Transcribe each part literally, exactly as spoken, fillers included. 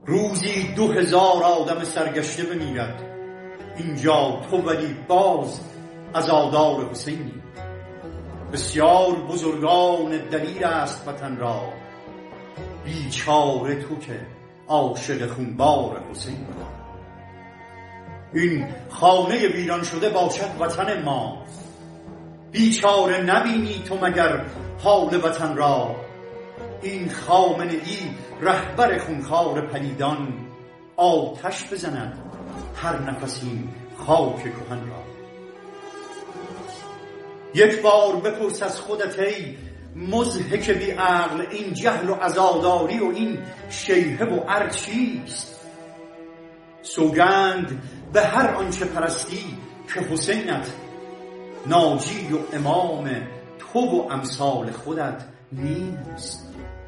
روزی دو هزار آدم سرگشته بمیرد، اینجا تو ولی باز عزادار حسینی. بسیار بزرگان دلیر است وطن را، بیچاره تو که عاشق خونبار حسین را. این خانه ویران شده باشد وطن ما، بیچاره نبینی تو مگر حال وطن را. این خامنه ای رهبر خونخوار پلیدان، آتش بزند هر نفسی خاک کهن را. یک بار بپرس از خودت ای مضحک بی عقل، این جهل و عزاداری و این شیهه و عر چیست؟ سوگند به هر آنچه پرستی که حسینت ناجی و امام تو و امثال خودت نیست.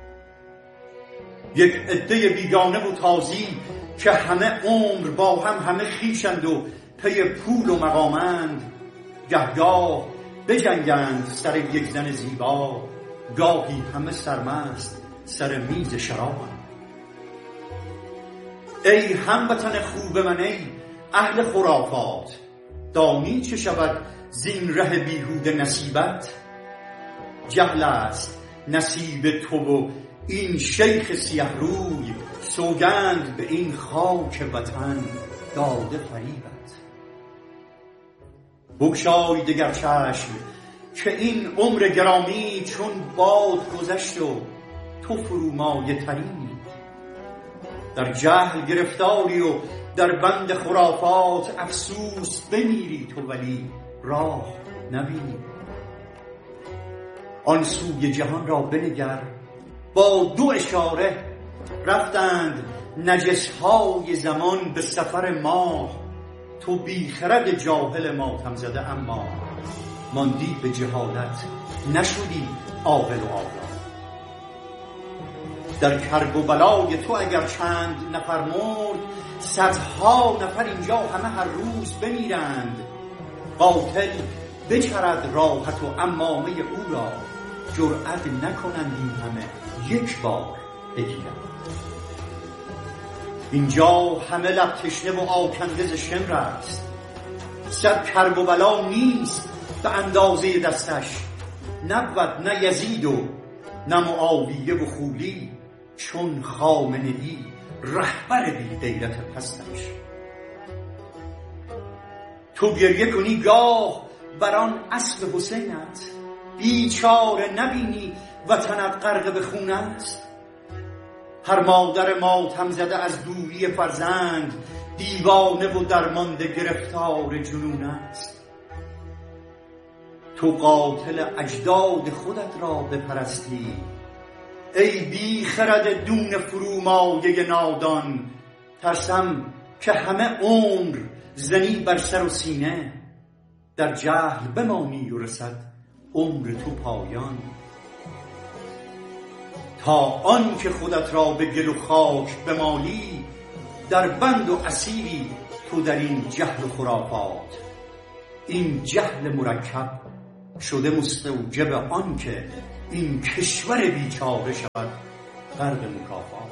یک عده بیگانه و تازی که همه عمر با هم همه خویشند و پی پول و مقامند، گهگاه بجنگند سر یک زن زیبا، گاهی همه سرمست سر میز شرابند. ای هموطن خوب من، ای اهل خرافات، دانی چه شود زین ره بیهوده نصیبت؟ جهل است نصیب تو و این شیخ سیه روی، سوگند به این خاک وطن داده فریبت. بگشای دگر چشم که این عمر گرامی چون باد گذشت و تو فرومایه ترینی. در جهل گرفتاری و در بند خرافات، افسوس بمیری تو ولی راه نبینی. آن سوی جهان را بنگر، با دو اشاره رفتند نجس‌های زمان به سفر ماه. تو بیخرد جاهل ماتم زده، اما ماندی به جهالت نشدی عاقل و آگاه. در کرب و بلای تو اگر چند نفر مرد، صدها نفر اینجا همه هر روز بمیرند. قاتل بچرد راحت و عمامه او را، جرأت نکنند این همه یک بار بگیرند. اینجا همه لب تشنه و آکنده ز شمر است، صد کرب و بلا نیست به اندازه دستش. نبود نه یزید و نه معاویه و خولی، چون خامنه ای رهبر بی غیرت پستش. تو گریه کنی گاه بران اسب حسینت، بیچاره نبینی وطنت غرق به خون است. هر مادر ماتم زده از دوری فرزند، دیوانه و درمانده گرفتار جنون است. تو قاتل اجداد خودت را بپرستی، ای بی خرد دون فرومایه نادان. ترسم که همه عمر زنی بر سر و سینه، در جهل بمانی و رسد عمر تو پایان. تا آن که خودت را به گل و خاک بمالی، در بند و اسیری تو در این جهل و خرافات. این جهل مرکب شده مستوجب آن که این کشور بیچاره شود غرق مکافات.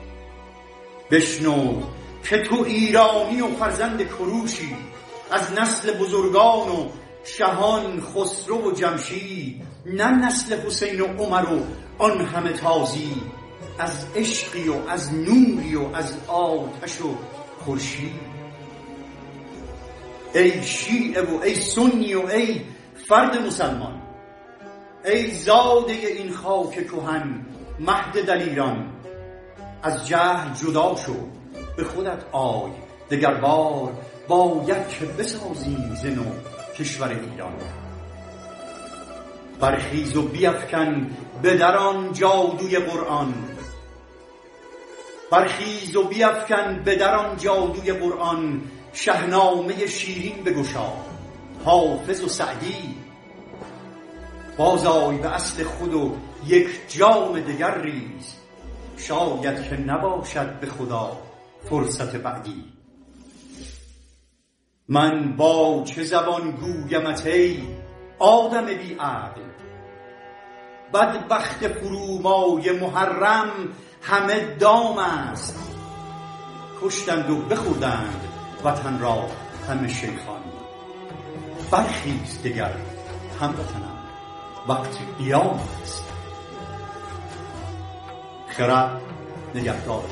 بشنو که تو ایرانی و فرزند کروشی، از نسل بزرگان و شهان خسرو و جمشید، نه نسل حسین و عمر و آن همه تازی. از عشقی و از نوری و از آتش و خورشید. ای شیعه و ای سنی و ای فرد مسلمان، ای زاده این خاک کهن مهد دلیران، از جهل جدا شو به خودت آی، دگر بار باید که بسازیم ز نو کشور ایران. برخیز و بیفکن به دران جادوی قرآن، برخیز و بیفکن به دران جادوی قرآن. شهنامه شیرین بگشا حافظ و سعدی، بازآی به اصل خود و یک جام دگر ریز. شاید که نباشد به خدا فرصت بعدی. من با چه زبان گویمت ای آدم بی عقل، بدبخت فرومایه محرم همه دام است. کشتند و بخوردند وطن را همه شیخان. برخیز دگر هموطنم، وقت قیام است. خرد نگهدار.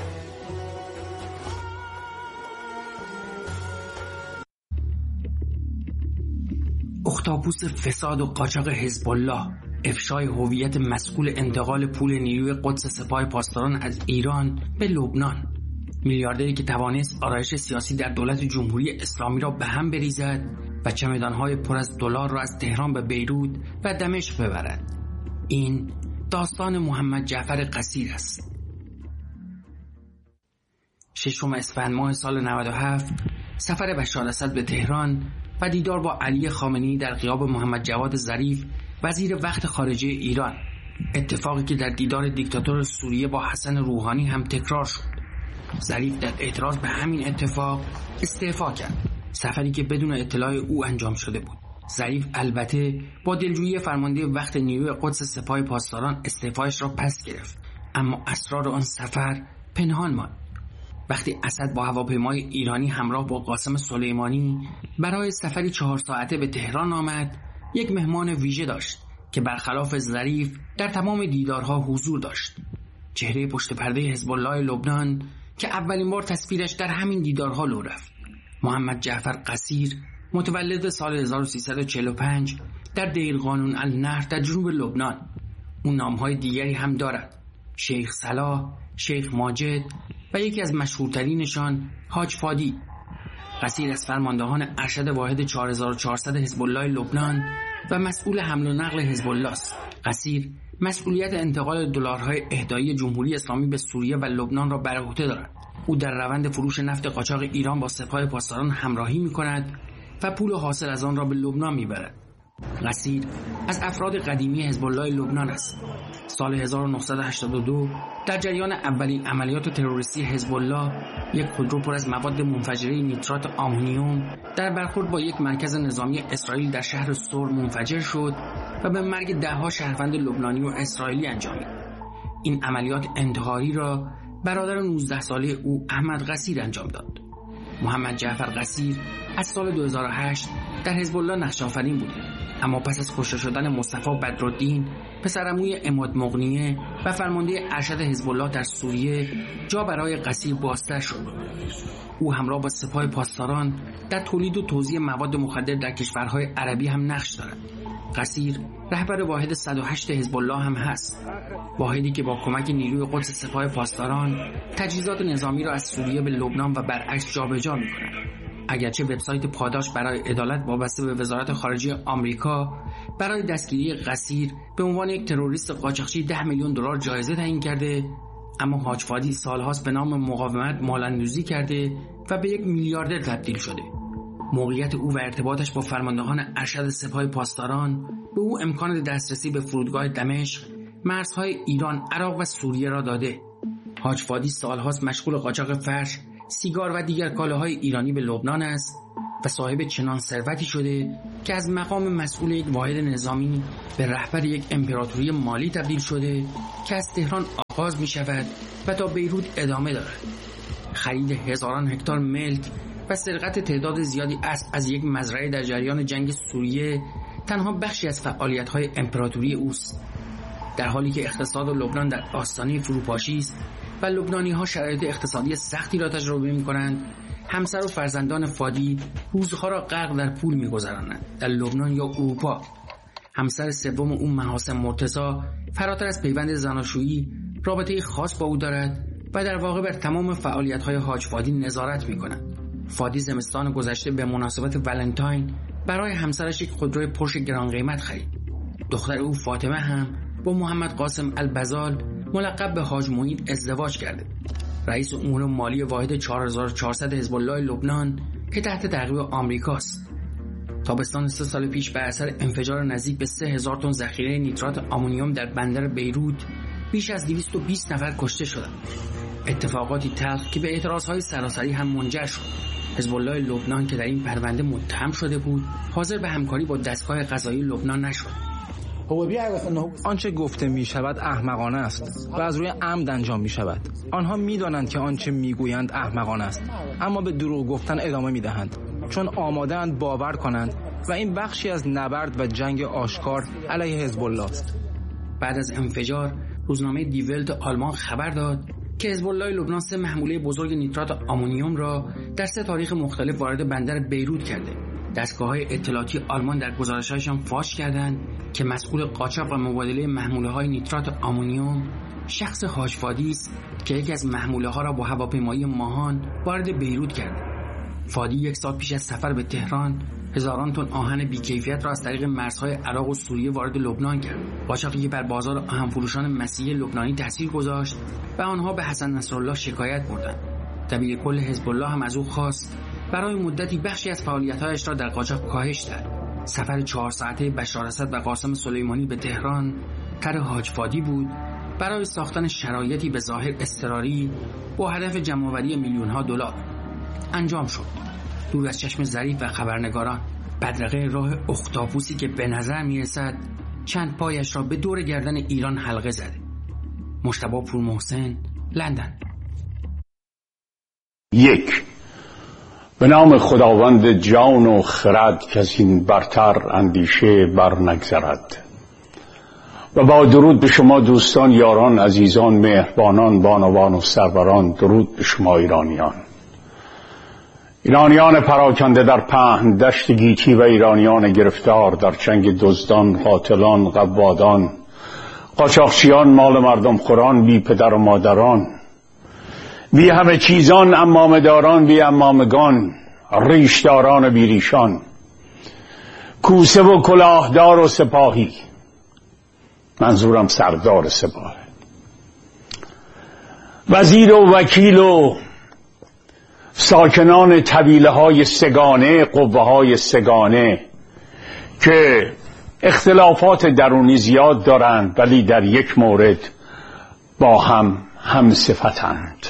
اختاپوس فساد و قاچاق حزب الله، افشای هویت مسئول انتقال پول نیروی قدس سپاه پاسداران از ایران به لبنان. میلیاردری که توانست آرایش سیاسی در دولت جمهوری اسلامی را به هم بریزد و چمدان‌های پر از دلار را از تهران به بیروت و دمشق ببرد. این داستان محمد جعفر قصیر است. ششم اسفند ماه سال نود و هفت سفر بشار اسد به تهران و دیدار با علی خامنه‌ای در غیاب محمد جواد ظریف وزیر وقت خارجه ایران، اتفاقی که در دیدار دیکتاتور سوریه با حسن روحانی هم تکرار شد. ظریف در اعتراض به همین اتفاق استعفا کرد، سفری که بدون اطلاع او انجام شده بود. ظریف البته با دلجویی فرمانده وقت نیروی قدس سپاه پاسداران استعفایش را پس گرفت، اما اسرار آن سفر پنهان ماند. وقتی اسد با هواپیمای ایرانی همراه با قاسم سلیمانی برای سفری چهار ساعته به تهران آمد، یک مهمان ویژه داشت که برخلاف ظریف در تمام دیدارها حضور داشت. چهره پشت پرده حزب الله لبنان که اولین بار تصویرش در همین دیدارها لو رفت. محمد جعفر قصیر، متولد سال هزار و سیصد و چهل و پنج در دیرقانون النهر در جنوب لبنان. اون نامهای دیگری هم دارد: شیخ صلاح، شیخ ماجد و یکی از مشهورترینشان حاج فادی. قصیر از فرماندهان ارشد واحد چهار هزار و چهارصد حزب الله لبنان و مسئول حمل و نقل حزب الله است. قصیر مسئولیت انتقال دلارهای اهدایی جمهوری اسلامی به سوریه و لبنان را بر عهده دارد. او در روند فروش نفت قاچاق ایران با سپاه پاسداران همراهی می‌کند و پول حاصل از آن را به لبنان می‌برد. قصیر از افراد قدیمی حزب الله لبنان است. سال هزار و نهصد و هشتاد و دو در جریان اولین عملیات تروریستی حزب الله، یک خودرو پر از مواد منفجره نیترات آمونیوم در برخورد با یک مرکز نظامی اسرائیل در شهر سور منفجر شد و به مرگ ده‌ها شهروند لبنانی و اسرائیلی انجامید. این عملیات انتحاری را برادر نوزده ساله او احمد قصیر انجام داد. محمد جعفر قصیر از سال دو هزار و هشت در حزب الله نقش آفرین بود، اما پس از کشته شدن مصطفی بدرالدین پسرعموی عماد مغنیه و فرمانده ارشد حزب الله در سوریه، جا برای قصیر بازتر شد. او همراه با سپاه پاسداران در تولید و توزیع مواد مخدر در کشورهای عربی هم نقش دارد. قصیر رهبر واحد صد و هشت حزب الله هم هست، واحدی که با کمک نیروی قدس سپاه پاسداران تجهیزات نظامی را از سوریه به لبنان و برعکس جابجا می‌کند. اگرچه وبسایت پاداش برای عدالت وابسته به وزارت خارجه آمریکا برای دستگیری قصیر به عنوان یک تروریست قاچاقچی ده میلیون دلار جایزه تعیین کرده، اما حاج فادی سالهاست به نام مقاومت مال‌اندوزی کرده و به یک میلیاردر تبدیل شده. موقعیت او و ارتباطش با فرماندهان ارشد سپاه پاسداران به او امکان دسترسی به فرودگاه دمشق، مرزهای ایران، عراق و سوریه را داده. حاج فادی سالهاست مشغول قاچاق فرش، سیگار و دیگر کالاهای ایرانی به لبنان است و صاحب چنان ثروتی شده که از مقام مسئول یک واحد نظامی به رهبر یک امپراتوری مالی تبدیل شده که از تهران آغاز می شود و تا بیروت ادامه دارد. خرید هزاران هکتار ملک و سرقت تعداد زیادی اسب از یک مزرعه در جریان جنگ سوریه تنها بخشی از فعالیت‌های امپراتوری اوست. در حالی که اقتصاد لبنان در آستانه فروپاشی است و لبنانی‌ها شرایط اقتصادی سختی را تجربه می‌کنند، همسر و فرزندان فادی روزها را غرق در پول می‌گذرانند. در لبنان یا اروپا، همسر سوم او محاسن مرتضی فراتر از پیوند زناشویی رابطه خاص با او دارد و در واقع بر تمام فعالیت‌های حاج فادی نظارت می‌کند. فادی زمستان گذشته به مناسبت ولنتاین برای همسرش یک خودروی پرش گران قیمت خرید. دختر او فاطمه هم با محمد قاسم البزال ملقب به حاج معید ازدواج کرده. رئیس امور مالی واحد چهار هزار و چهارصد حزب الله لبنان که تحت تعقیب آمریکاست. تابستان سه سال پیش به اثر انفجار نزدیک به سه هزار تن ذخیره نیترات آمونیوم در بندر بیروت بیش از دویست و بیست نفر کشته شدند. اتفاقاتی تلخ که به اعتراضهای سراسری هم منجر شد. حزب الله لبنان که در این پرونده متهم شده بود، حاضر به همکاری با دستگاه قضایی لبنان نشد. آنچه گفته می شود احمقانه است و از روی عمد انجام می شود. آنها می دانند که آنچه می گویند احمقانه است، اما به دروغ گفتن ادامه می دهند، چون آماده اند باور کنند و این بخشی از نبرد و جنگ آشکار علیه حزب الله است. بعد از انفجار روزنامه دی ولت آلمان خبر داد که حزب الله لبنان سه محموله بزرگ نیترات آمونیوم را در سه تاریخ مختلف وارد بندر بیروت کرده. دستگاه‌های اطلاعاتی آلمان در گزارش‌هایشان فاش کردند که مسئول قاچاق و مبادله محموله‌های نیترات آمونیوم شخص حاج فادی است که یکی از محموله‌ها را با هواپیمایی ماهان وارد بیروت کرده. فادی یک سال پیش از سفر به تهران هزاران تن آهن بی‌کیفیت را از طریق مرزهای عراق و سوریه وارد لبنان کرد. قاچاقی که بر بازار آهن‌فروشان مسیحی لبنانی تاثیر گذاشت و آنها به حسن نصرالله شکایت بردند. دبیر کل حزب الله هم از او خواست برای مدتی بخشی از فعالیت‌هایش را در قاچاق کاهش دهد. سفر چهار ساعته بشار اسد و قاسم سلیمانی به تهران طرح حاج فادی بود برای ساختن شرایطی به ظاهر اضطراری با هدف جمع‌آوری میلیون‌ها دلار. انجام شد. دور از چشم ظریف و خبرنگاران، بدرقه راه اختاپوسی که به نظر میرسد چند پایش را به دور گردن ایران حلقه زده. مجتبی پورمحسن، لندن. یک، به نام خداوند جان و خرد که از این برتر اندیشه بر نگذرد، و با درود به شما دوستان، یاران، عزیزان، مهربانان، بانوان و سروران. درود به شما ایرانیان، ایرانیان پراکنده در پهن دشت گیتی و ایرانیان گرفتار در چنگ دزدان، قاتلان، قوادان، قاچاقچیان، مال مردم خوران، بی پدر و مادران، بی همه چیزان، امامداران بی امامگان، ریشداران بی ریشان، کوسه و کلاهدار و سپاهی، منظورم سردار سپاه، وزیر و وکیل و ساکنان طویله های سگانه، قوه های سگانه که اختلافات درونی زیاد دارند ولی در یک مورد با هم هم صفتند.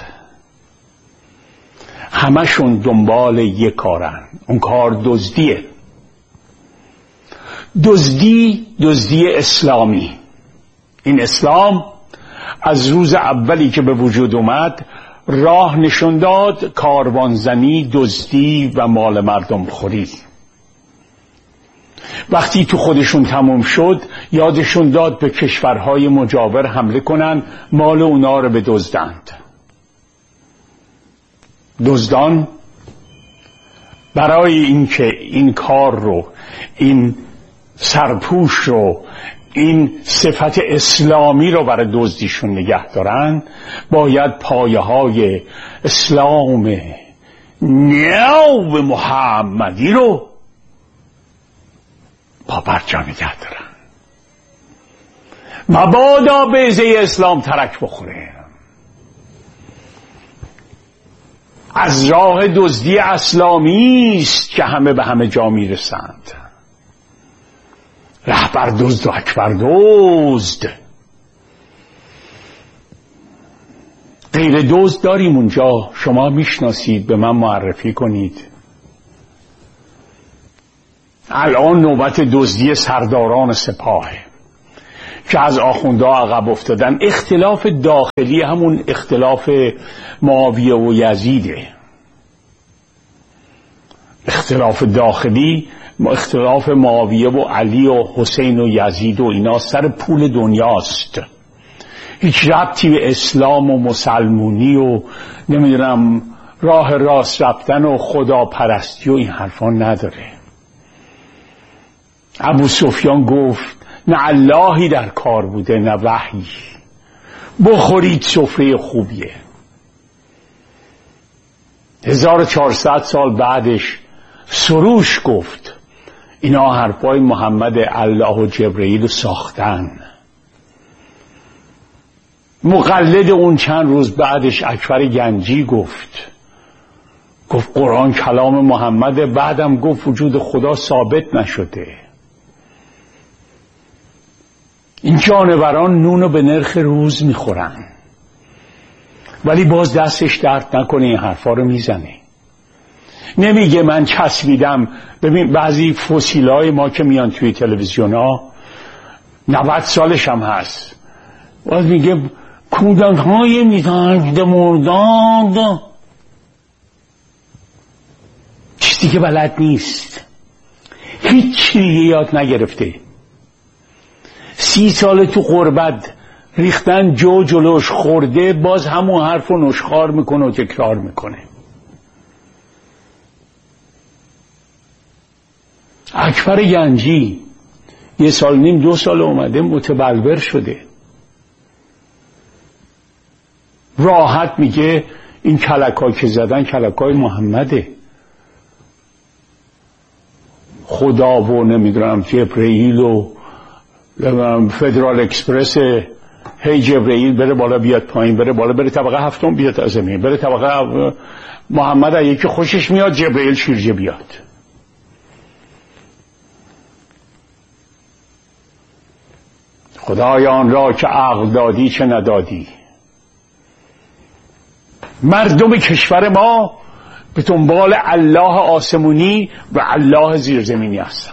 همشون دنبال یک کارن، اون کار دزدیه. دزدی دزدی اسلامی. این اسلام از روز اولی که به وجود اومد راه نشون داد کاروانزنی، دزدی و مال مردم خوری. وقتی تو خودشون تموم شد یادشون داد به کشورهای مجاور حمله کنن، مال اونا رو بدزدند. دزدان برای اینکه این کار رو، این سرپوش رو، این صفت اسلامی رو برای دزدیشون نگه دارن، باید پایه های اسلام نو محمدی رو با برجا نگه دارن. مبادا بیضه اسلام ترک بخوره. از راه دزدی اسلامی است که همه به همه جا میرسند. رهبر دزد و اکبر دزد. غیر دزد داریم اونجا، شما میشناسید، به من معرفی کنید. الان نوبت دزدی سرداران سپاهه که از آخوندها عقب افتادن. اختلاف داخلی همون اختلاف معاویه و یزیده. اختلاف داخلی اختلاف معاویه و علی و حسین و یزید و اینا سر پول دنیاست. هیچ ربطی به اسلام و مسلمونی و نمیدونم راه راست رفتن و خدا پرستی و این حرفان نداره. ابو سفیان گفت نه اللهی در کار بوده نه وحی، بخورید سفره خوبیه. هزار و چهارصد سال بعدش سروش گفت اینا حرفای محمد الله و جبرئیل رو ساختن. مقلد اون چند روز بعدش اکبر گنجی گفت گفت قرآن کلام محمد، بعدم گفت وجود خدا ثابت نشده. این جانوران نونو به نرخ روز میخورن ولی باز دستش درد نکنه این حرفا رو میزنه. نمیگه من چسبیدم. ببین بعضی فسیلای ما که میان توی تلویزیون ها نود سالش هم هست، باز میگه کودک های میتاند مرداد، چیزی که بلد نیست، هیچ چیزی یاد نگرفته. سی سال تو غربت ریختن جو جلوش خورده، باز همون حرف رو نشخوار میکنه و تکرار میکنه. اکبر گنجی یه سال نیم دو سال اومده متبلور شده، راحت میگه این کلک‌ها که زدن کلک‌های محمده، خدا و نمیدونم جبرئیل و فدرال اکسپرس، هی جبرئیل بره بالا بیاد پایین، بره بالا بره طبقه هفتم بیاد از زمین، بره طبقه محمد یکی خوشش میاد جبرئیل شیرجه بیاد. خدایان را که عقل دادی چه ندادی. مردم کشور ما به دنبال الله آسمونی و الله زیرزمینی هستن.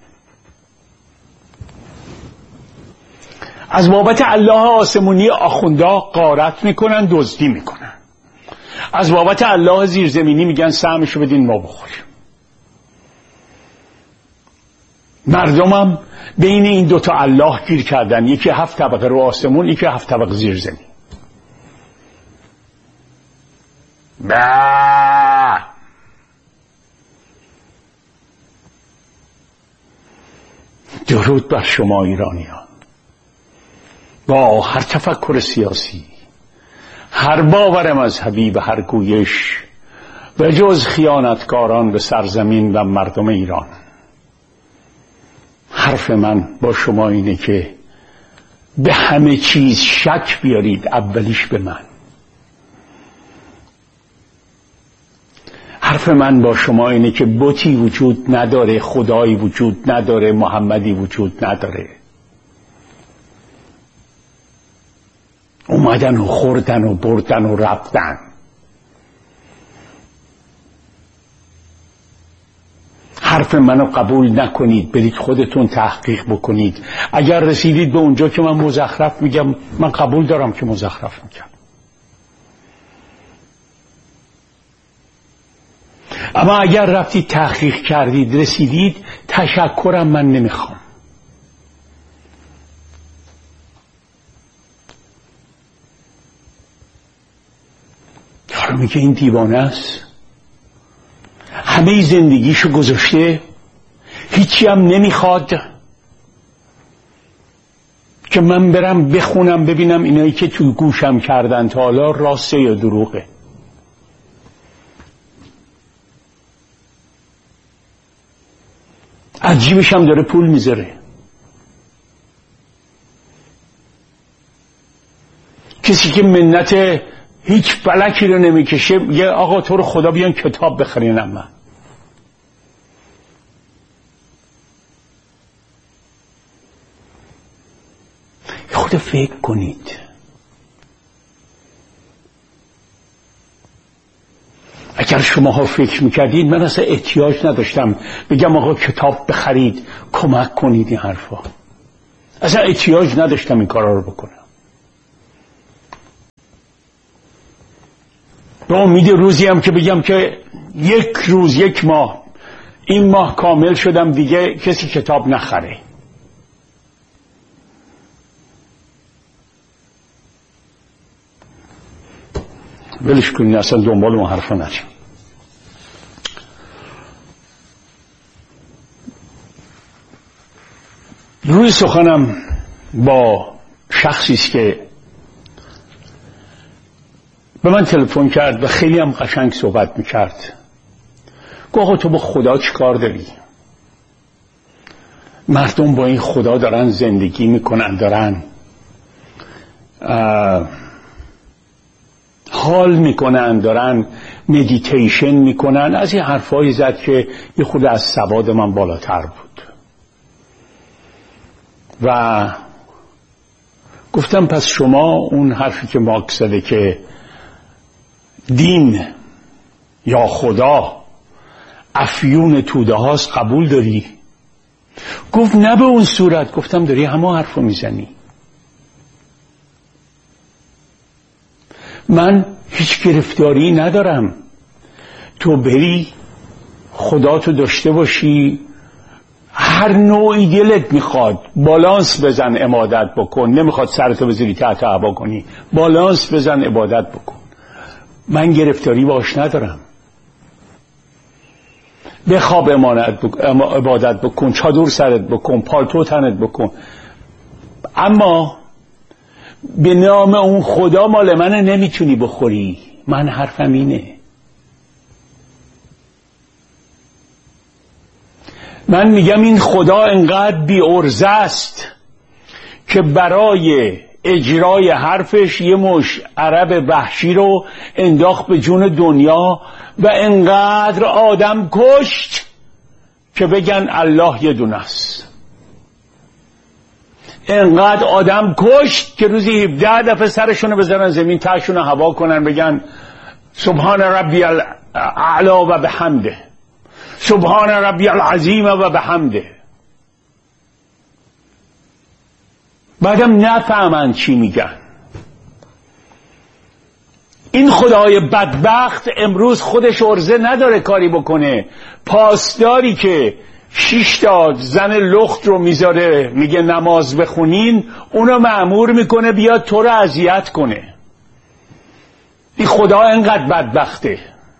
از بابت الله آسمونی آخوندا غارت میکنن، دزدی میکنن. از بابت الله زیرزمینی میگن سهمشو بدین ما بخوریم. مردمم بین این دوتا الله گیر کردن، یکی هفت طبقه رو آسمون، یکی هفت طبقه زیر زمین. با درود بر شما ایرانیان، با هر تفکر سیاسی، هر باور مذهبی و هر گویش و جز خیانتکاران به سرزمین و مردم ایران. حرف من با شما اینه که به همه چیز شک بیارید، اولیش به من. حرف من با شما اینه که بتی وجود نداره، خدایی وجود نداره، محمدی وجود نداره. اومدن و خوردن و بردن و رفتن. حرف منو قبول نکنید، برید خودتون تحقیق بکنید. اگر رسیدید به اونجا که من مزخرف میگم، من قبول دارم که مزخرف میگم، اما اگر رفتید تحقیق کردید رسیدید، تشکرم من نمیخوام. یارو میگه این دیوانه است، همه زندگیشو گذاشته، هیچی هم نمیخواد که من برم بخونم ببینم اینایی که توی گوشم کردن تا حالا راسته یا دروغه. از جیبش هم داره پول میذاره. کسی که منت هیچ فلکی رو نمیکشه میگه آقا تو رو خدا بیان کتاب بخرینم. من خود فکر کنید. اگر شماها فکر میکردید من اصلا احتیاج نداشتم بگم آقا کتاب بخرید، کمک کنید، این حرفا اصلا احتیاج نداشتم این کارا رو بکنم. به امید روزی هم که بگم که یک روز یک ماه این ماه کامل شدم دیگه کسی کتاب نخره. ولش کنید، اصلا دنبال اون حرفا نریم. روی سخنم با شخصی است که به من تلفن کرد و خیلی هم قشنگ صحبت میکرد. گفت آقا تو با خدا چی کار داری؟ مردم با این خدا دارن زندگی میکنن، دارن حال میکنن، دارن مدیتیشن میکنن. از این حرفایی زد که یه خود از سواد من بالاتر بود و گفتم پس شما اون حرفی که مارکس زده که دین یا خدا افیون توده هاست قبول داری؟ گفت نه به اون صورت. گفتم داری همه حرفو میزنی. من هیچ گرفتاری ندارم. تو بری خدا تو داشته باشی، هر نوعی دلت میخواد بالانس بزن عبادت بکن. نمیخواد سرتو بذاری تحت هوا کنی، بالانس بزن عبادت بکن. من گرفتاری باش ندارم. بخواب امانت بک... عبادت بکن، چادر سرت بکن، پالتو تنت بکن، اما به نام اون خدا مال من نمیتونی بخوری. من حرفم اینه. من میگم این خدا انقدر بی ارزه است که برای اجرای حرفش یه مش عرب وحشی رو انداخت به جون دنیا و انقدر آدم کشت که بگن الله یه دونه است. انقدر آدم کشت که روزی هفده دفعه سرشونو بزنن زمین، تاشونو هوا کنن، بگن سبحان ربی الاعلا و بحمده، سبحان ربی العظیم و بحمده. بعدم نفهمن چی میگن. این خدای بدبخت امروز خودش ارزه نداره کاری بکنه. پاسداری که شش تا زن لخت رو میذاره میگه نماز بخونین، اونو مأمور میکنه بیاد تو رو اذیت کنه. این خدا انقدر بدبخته.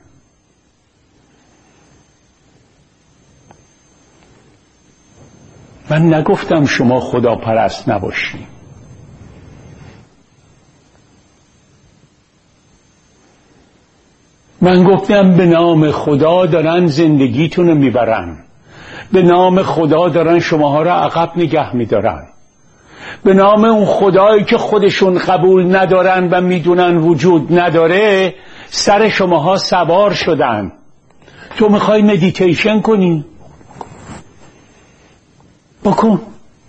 من نگفتم شما خدا پرست نباشی. من گفتم به نام خدا دارن زندگیتون رو میبرن، به نام خدا دارن شماها رو عقب نگه میدارن، به نام اون خدایی که خودشون قبول ندارن و میدونن وجود نداره سر شماها سوار شدن. تو میخوای مدیتیشن کنی؟ بکن.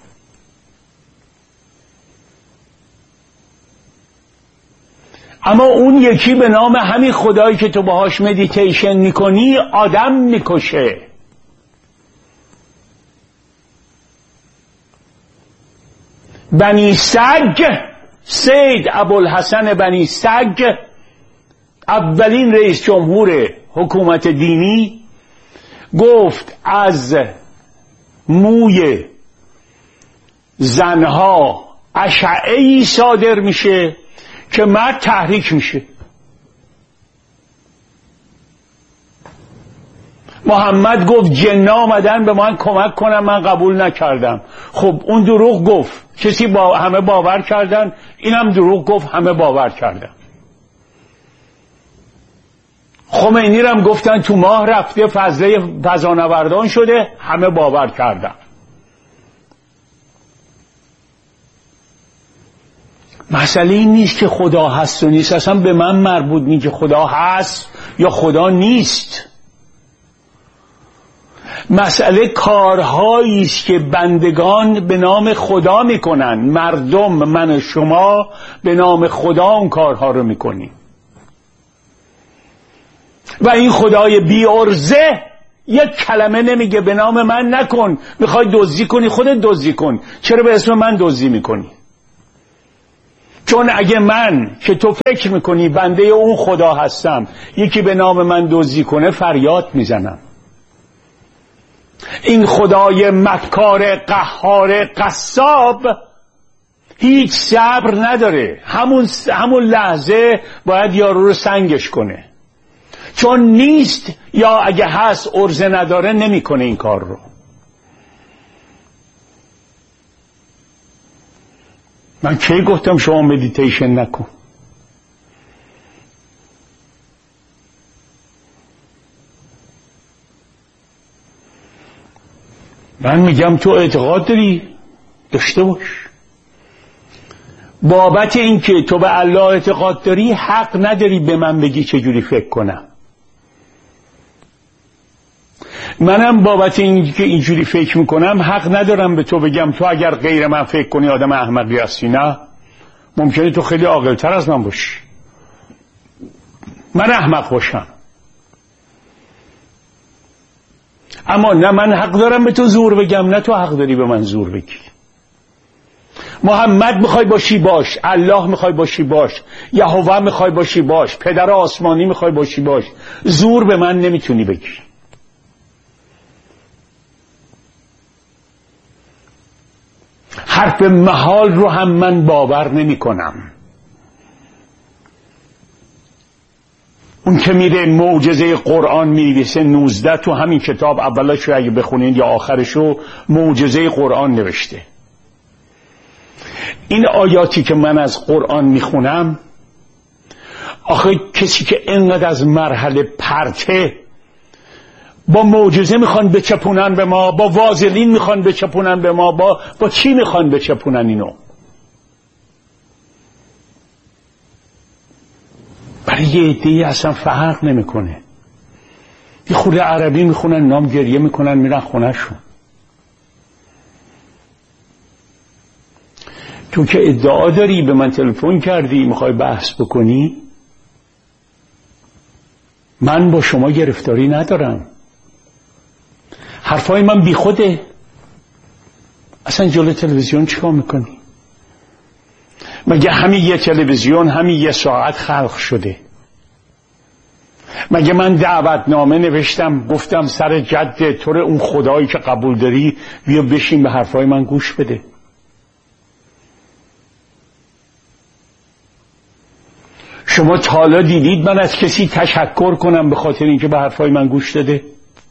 اما اون یکی به نام همین خدایی که تو باهاش مدیتیشن میکنی آدم میکشه. بنی سگ، سید ابوالحسن بنی سگ، اولین رئیس جمهور حکومت دینی، گفت از موی زنها اشعه‌ای صادر میشه که مرد تحریک میشه. محمد گفت جنا آمدن به من کمک کنن، من قبول نکردم. خب اون دروغ گفت، کسی با همه باور کردن، اینم دروغ گفت، همه باور کردن. خمینی رم گفتن تو ماه رفته، فضله فضانوردان شده، همه باور کردن. مسئله این نیست که خدا هست و نیست، اصلا به من مربوط نیست که خدا هست یا خدا نیست. مسئله کارهایی است که بندگان به نام خدا میکنن. مردم، من و شما به نام خدا اون کارها رو میکنیم و این خدای بی ارزه یک کلمه نمیگه به نام من نکن. میخوای دزدی کنی خودت دزدی کن، چرا به اسم من دزدی میکنی؟ چون اگه من که تو فکر میکنی بنده اون خدا هستم یکی به نام من دزدی کنه فریاد میزنم. این خدای مکار قهار قصاب هیچ صبر نداره. همون همون لحظه باید یارو رو سنگش کنه، چون نیست یا اگه هست ارزه نداره نمیکنه این کار رو. من کی گفتم شما مدیتیشن نکن؟ من میگم تو اعتقاد داری داشته باش. بابت این که تو به الله اعتقاد داری حق نداری به من بگی چجوری فکر کنم. منم بابت این که اینجوری فکر میکنم حق ندارم به تو بگم تو اگر غیر من فکر کنی آدم احمقی هستی. نه، ممکنه تو خیلی عاقل‌تر از من باشی، من احمق باشم. اما نه من حق دارم به تو زور بگم، نه تو حق داری به من زور بگی. محمد میخوای باشی باش، الله میخوای باشی باش، یهوه میخوای باشی باش، پدر آسمانی میخوای باشی باش، زور به من نمیتونی بگی. حرف محال رو هم من باور نمی کنم. اون که میره معجزه قرآن می‌نویسه نوزده تو همین کتاب، اولش رو اگه بخونین یا آخرشو معجزه قرآن نوشته. این آیاتی که من از قرآن میخونم، آخه کسی که اینقدر از مرحله پرته با معجزه میخوان بچپونن به ما، با وازلین میخوان بچپونن به ما، با با چی میخوان بچپونن اینو؟ برای یه عده‌ای اصلا فرق نمیکنه. یه خورده عربی میخونن، نام گریه میکنن، میرن خونهشون. تو که ادعا داری به من تلفن کردی میخوای بحث بکنی، من با شما گرفتاری ندارم. حرفای من بی خوده. اصلا جلوی تلویزیون چیکار میکنی؟ مگه همین یه تلویزیون همین یه ساعت خلق شده؟ مگه من دعوتنامه نوشتم گفتم سر جد طور اون خدایی که قبول داری بیا بشین به حرفای من گوش بده؟ شما تا حالا دیدید من از کسی تشکر کنم به خاطر اینکه به حرفای من گوش داده؟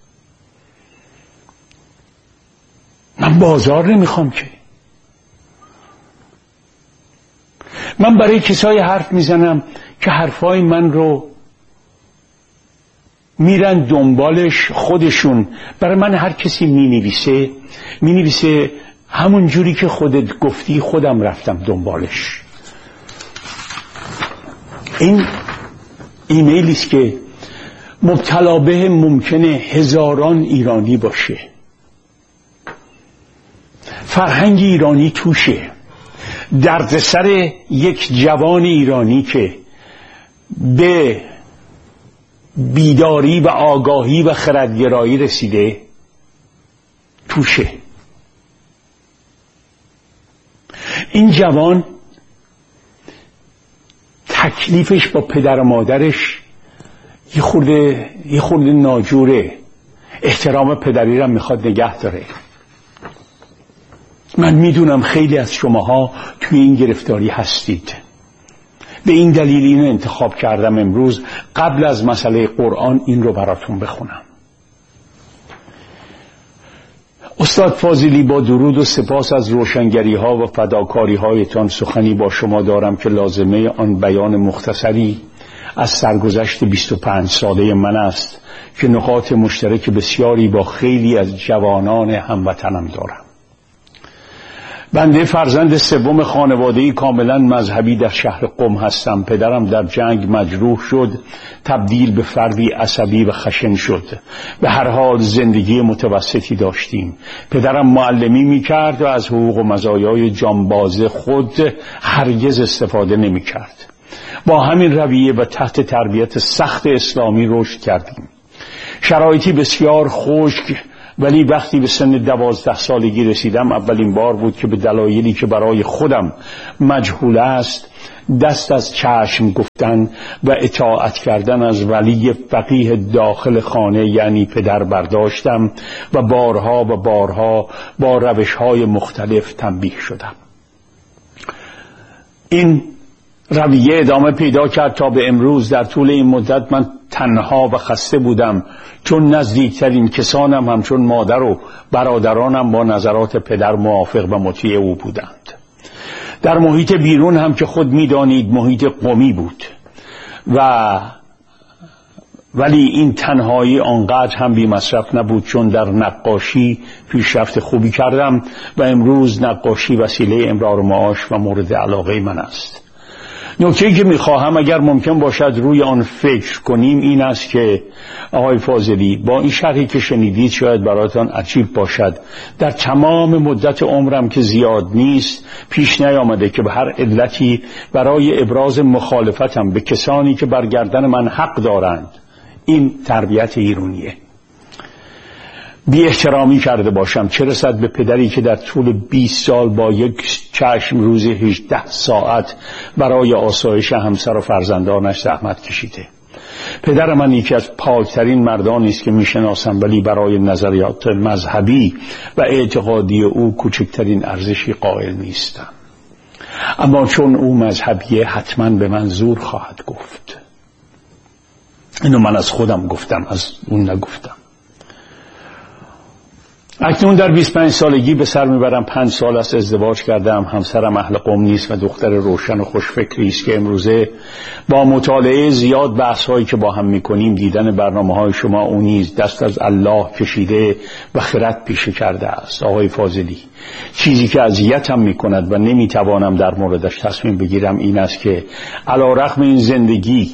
من بازار نمیخوام که. من برای کسای حرف میزنم که حرفای من رو میرن دنبالش خودشون. برای من هر کسی مینویسه مینویسه همون جوری که خودت گفتی خودم رفتم دنبالش. این ایمیلی است که مبتلا به ممکنه هزاران ایرانی باشه. فرهنگ ایرانی توشه. دردسر یک جوان ایرانی که به بیداری و آگاهی و خردگرایی رسیده توشه. این جوان تکلیفش با پدر و مادرش یه خورده یه خورده ناجوره. احترام پدری را میخواد نگه داره. من میدونم خیلی از شماها توی این گرفتاری هستید. به این دلیل اینو انتخاب کردم امروز قبل از مسئله قرآن این رو براتون بخونم. استاد فاضلی، با درود و سپاس از روشنگری ها و فداکاری هایتان سخنی با شما دارم که لازمه آن بیان مختصری از سرگذشت بیست و پنج ساله من است که نقاط مشترک بسیاری با خیلی از جوانان هموطنم دارم. بنده فرزند سوم خانواده‌ای کاملا مذهبی در شهر قم هستم. پدرم در جنگ مجروح شد، تبدیل به فردی عصبی و خشن شد. به هر حال زندگی متوسطی داشتیم. پدرم معلمی میکرد و از حقوق و مزایای جانباز خود هرگز استفاده نمیکرد. با همین رویه و تحت تربیت سخت اسلامی رشد کردیم. شرایطی بسیار خشک، ولی وقتی به سن دوازده سالگی رسیدم اولین بار بود که به دلایلی که برای خودم مجهول است دست از چشم گفتن و اطاعت کردن از ولی فقیه داخل خانه یعنی پدر برداشتم و بارها و بارها با روش‌های مختلف تنبیه شدم. این رویه ادامه پیدا کرد تا به امروز. در طول این مدت من تنها و خسته بودم، چون نزدیکترین کسانم همچون مادر و برادرانم با نظرات پدر موافق و مطیع او بودند. در محیط بیرون هم که خود می‌دانید محیط قمی بود و ولی این تنهایی آنقدر هم بی مصرف نبود، چون در نقاشی پیشرفت خوبی کردم و امروز نقاشی وسیله امرار معاش و مورد علاقه من است. نکته‌ای که میخواهم اگر ممکن باشد روی آن فکر کنیم این است که آقای فاضلی، با این شرحی که شنیدید شاید برایتان عجیب باشد، در تمام مدت عمرم که زیاد نیست پیش نیامده که به هر علتی برای ابراز مخالفتم به کسانی که بر گردن من حق دارند. این تربیت ایرانیه. بی احترامی کرده باشم، چه رسد به پدری که در طول بیست سال با یک چشم روزی هجده ساعت برای آسایش همسر و فرزندانش زحمت کشیده. پدر من یکی از پاکترین مردانی است که میشناسم، ولی برای نظریات مذهبی و اعتقادی او کوچکترین ارزشی قائل نیستم. اما چون او مذهبیه حتما به من زور خواهد گفت. اینو من از خودم گفتم، از اون نگفتم. اکنون در بیست و پنج سالگی به سر میبرم. پنج سال است ازدواج کردم. همسرم اهل قم نیست و دختر روشن و خوشفکری است که امروزه با مطالعه زیاد بحث هایی که با هم میکنیم، دیدن برنامه های شما، او نیز دست از الله کشیده و خرد پیشه کرده است. آقای فاضلی، چیزی که اذیتم میکند و نمیتوانم در موردش تصمیم بگیرم این است که علی رغم این زندگی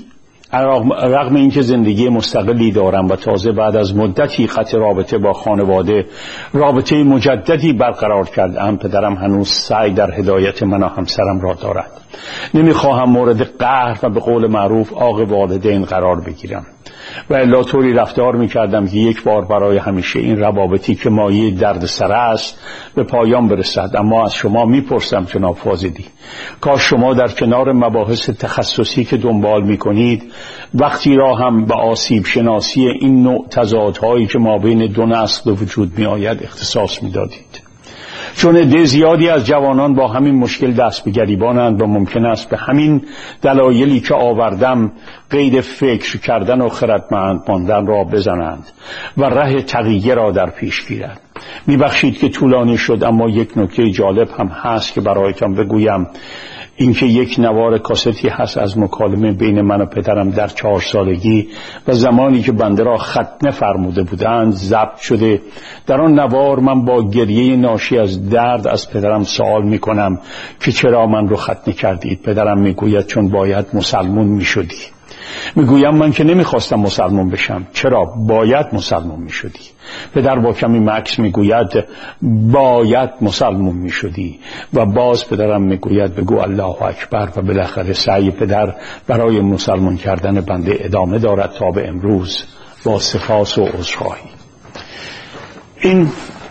رغم اینکه زندگی مستقلی دارم و تازه بعد از مدتی قطع رابطه با خانواده رابطه مجددی برقرار کردم، پدرم هنوز سعی در هدایت من و همسرم را دارد. نمیخواهم مورد قهر و به قول معروف عاق والدین قرار بگیرم و الا طوری رفتار میکردم که یک بار برای همیشه این روابطی که مایه دردسر است به پایان برسد. اما از شما میپرسم جناب فاضلی، کاش شما در کنار مباحث تخصصی که دنبال میکنید وقتی را هم به آسیب شناسی این نوع تضادهایی که ما بین دو نسل به وجود میآید اختصاص میدادید. چون عده زیادی از جوانان با همین مشکل دست به گریبانند و ممکن است به همین دلایلی که آوردم قید فکر کردن و خردمند ماندن را بزنند و راه تغییر را در پیش گیرند. میبخشید که طولانی شد، اما یک نکته جالب هم هست که برایتان بگویم. اینکه یک نوار کاستی هست از مکالمه بین من و پدرم در چهار سالگی و زمانی که بنده را ختنه فرموده بودند ضبط شده. در آن نوار من با گریه ناشی از درد از پدرم سوال میکنم که چرا من رو ختنه کردید؟ پدرم میگوید چون باید مسلمون میشدی. میگویم من که نمیخواستم مسلمان بشم. چرا باید مسلمان میشدی؟ پدر با کمی مکث میگوید باید مسلمان میشدی و باز پدرم میگوید بگو الله اکبر و بالاخره سعی پدر برای مسلمان کردن بنده ادامه دارد تا به امروز با سپاس و عذرخواهی. این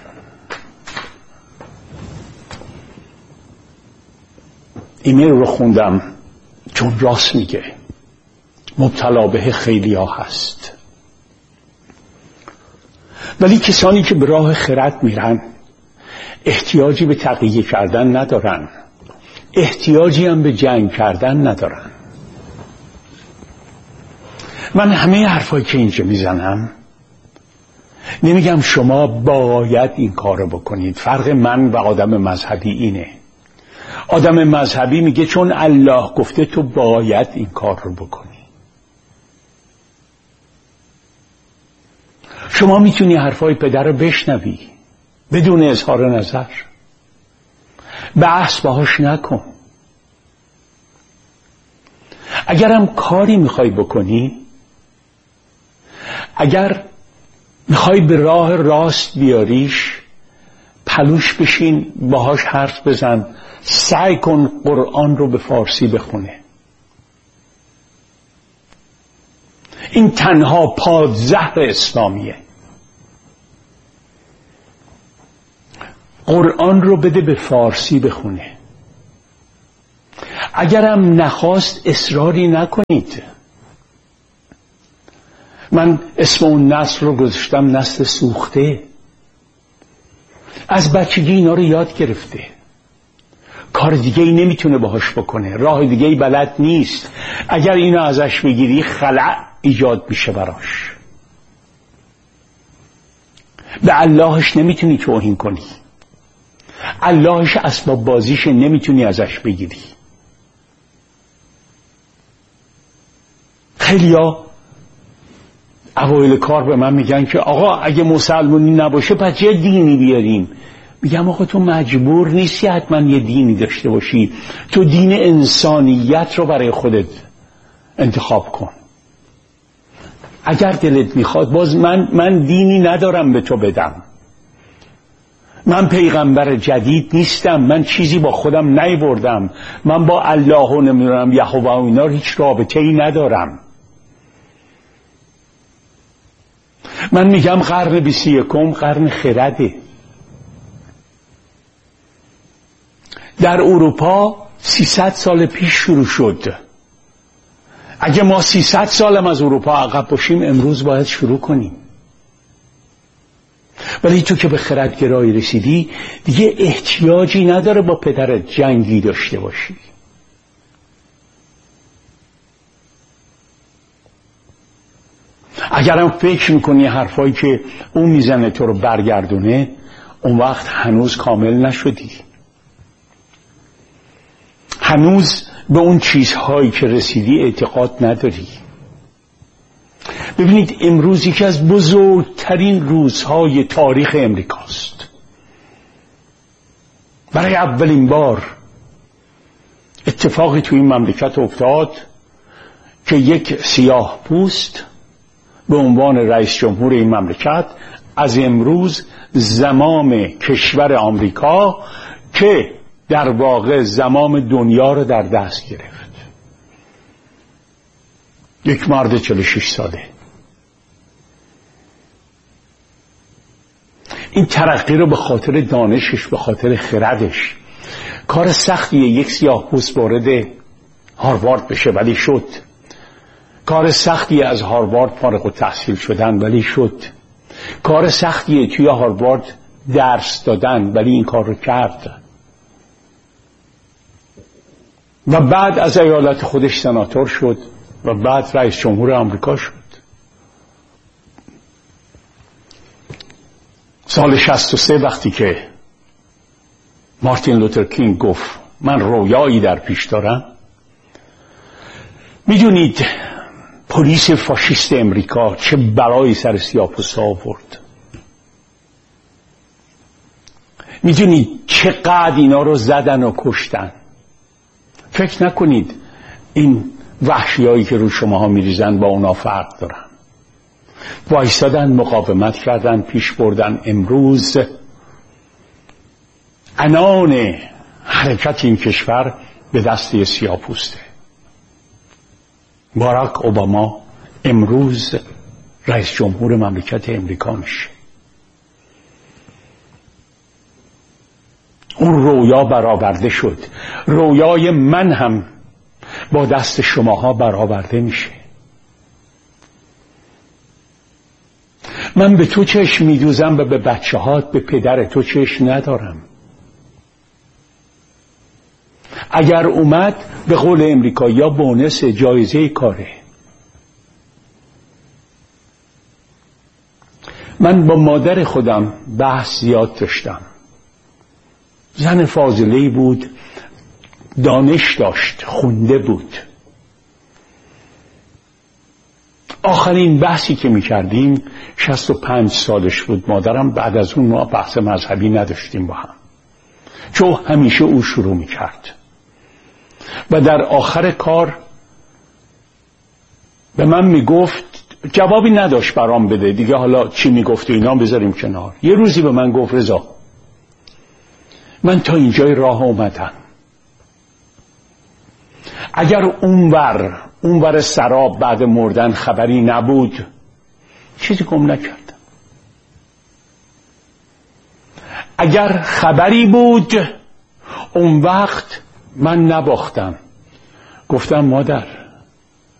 ایمیل رو خوندم چون راست میگه، مبتلا به خیلی ها هست، ولی کسانی که به راه خرد میرن احتیاجی به تقیه کردن ندارن، احتیاجی هم به جنگ کردن ندارن. من همه حرفایی که اینجا میزنم نمیگم شما باید این کارو بکنید. فرق من و آدم مذهبی اینه. آدم مذهبی میگه چون الله گفته تو باید این کار رو بکنی. شما میتونی حرفای پدر رو بشنوی بدون اظهار نظر، بحث باهاش نکن. اگرم کاری میخوای بکنی، اگر میخوای به راه راست بیاریش، پلوش بشین باهاش حرف بزن، سعی کن قرآن رو به فارسی بخونه. این تنها پادزهر اسلامیه. قرآن رو بده به فارسی بخونه. اگرم نخواست اصراری نکنید. من اسم اون نسل رو گذاشتم نسل سوخته. از بچگی اینا رو یاد گرفته، کار دیگه ای نمیتونه باهاش بکنه، راه دیگه ای بلد نیست. اگر اینو ازش بگیری خلع ایجاد میشه براش. به اللهش نمیتونی توهین کنی، اللهش اسباب بازیش نمیتونی ازش بگیری. خیلیا اوایل کار به من میگن که آقا اگه مسلمانی نباشه پس چه دینی بیاریم؟ میگم آقا تو مجبور نیستی حتما یه دینی داشته باشی، تو دین انسانیت رو برای خودت انتخاب کن. اگر دلت میخواد، باز من من دینی ندارم به تو بدم، من پیغمبر جدید نیستم، من چیزی با خودم نیاوردم، من با الله و نمیدونم یهوه و اینا هیچ رابطه ای ندارم. من میگم قرن بیست و یکم قرن خرده. در اروپا سیصد سال پیش شروع شد. اگه ما سیصد سالم از اروپا عقب باشیم امروز باید شروع کنیم. ولی تو که به خردگرایی رسیدی دیگه احتیاجی نداره با پدرت جنگی داشته باشی. اگرم فکر میکنی حرفایی که اون میزنه تو رو برگردونه، اون وقت هنوز کامل نشدی. هنوز به اون چیزهایی که رسیدی اعتقاد نداری. ببینید امروز یکی از بزرگترین روزهای تاریخ امریکاست. برای اولین بار اتفاقی توی این مملکت افتاد که یک سیاه پوست به عنوان رئیس جمهور این مملکت از امروز زمام کشور آمریکا که در واقع زمام دنیا رو در دست گرفت. یک مرد چهل و شش ساله. این ترقی رو به خاطر دانشش، به خاطر خردش. کار سختیه یک سیاه پوست وارد هاروارد بشه ولی شد. کار سختیه از هاروارد فارغ التحصیل شدن ولی شد. کار سختیه توی هاروارد درس دادن ولی این کار رو کرد. و بعد از ایالت خودش سناتور شد و بعد رئیس جمهور آمریکا شد. سال شصت و سه وقتی که مارتین لوتر کینگ گفت من رویایی در پیش دارم، میدونید پلیس فاشیست امریکا چه بلایی سر سیاه‌پوستا آورد؟ میدونید چقدر اینا رو زدن و کشتن؟ فکر نکنید این وحشیایی که رو شماها میریزن با اونا فرق دارن. وایستادن، مقاومت کردن، پیش بردن. امروز عنان حرکت این کشور به دست سیاه‌پوسته. باراک اوباما امروز رئیس جمهور مملکت امریکا میشه. اون رویا برآورده شد. رویای من هم با دست شماها برآورده میشه. من به تو چشم میدوزم و به بچه هات، به پدر تو چشم ندارم. اگر اومد به قول امریکایی‌ها بونس، جایزه کاره. من با مادر خودم بحث زیاد داشتم. زن فاضله‌ای بود، دانش داشت، خونده بود. آخرین بحثی که میکردیم شصت و پنج سالش بود. مادرم بعد از اون ما بحث مذهبی نداشتیم با هم، چون همیشه او شروع میکرد و در آخر کار به من میگفت، جوابی نداشت برام بده دیگه، حالا چی میگفت اینا بذاریم کنار. یه روزی به من گفت رضا من تا اینجای راه اومدم، اگر اونور اونور سراب بعد مردن خبری نبود چیزی گم نکردم. اگر خبری بود اون وقت من نباختم. گفتم مادر